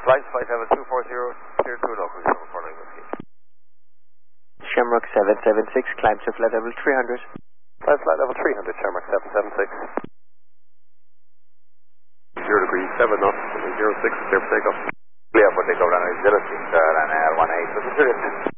Flight 57240, clear to local, for line whiskey. Shamrock 776, climb to flight level 300. Flight level 300, Shamrock 776. 0 degrees, 7 knots, 06, clear for takeoff. Clear for takeoff, runway 06, and 18, so